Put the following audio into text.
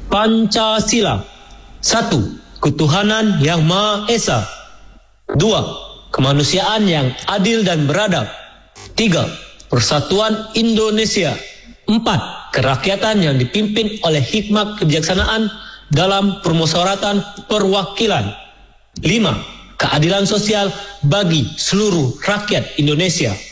Pancasila. 1. Ketuhanan yang Maha Esa. 2. Kemanusiaan yang adil dan beradab. 3. Persatuan Indonesia. 4. Kerakyatan yang dipimpin oleh hikmat kebijaksanaan dalam permusyawaratan perwakilan. 5. Keadilan sosial bagi seluruh rakyat Indonesia.